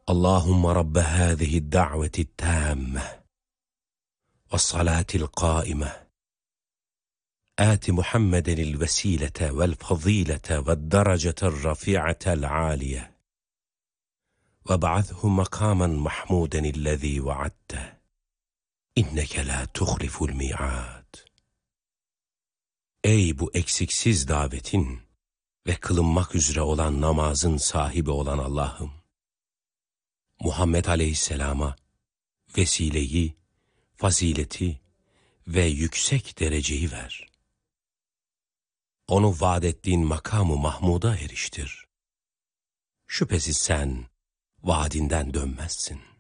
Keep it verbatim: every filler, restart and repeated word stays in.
Allahümme Rabbe hâzihi da'veti tâmme ve salâtil qâime آت محمدا الوسيلة والفضيلة والدرجة الرفيعة العالية وابعثه مقاما محمودا الذي وعدته إنك لا تخلف الميعاد. Ey bu eksiksiz davetin ve kılınmak üzere olan namazın sahibi olan Allah'ım, Muhammed Aleyhisselam'a vesileyi, fazileti ve yüksek dereceyi ver. Onu vaad ettiğin makamı Mahmud'a eriştir. Şüphesiz sen vaadinden dönmezsin.